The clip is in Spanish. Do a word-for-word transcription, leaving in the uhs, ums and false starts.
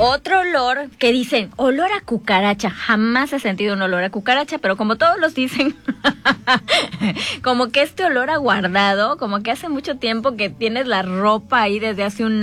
Otro olor que dicen, olor a cucaracha. Jamás he sentido un olor a cucaracha, pero como todos los dicen, como que este olor a guardado, como que hace mucho tiempo que tienes la ropa ahí desde hace un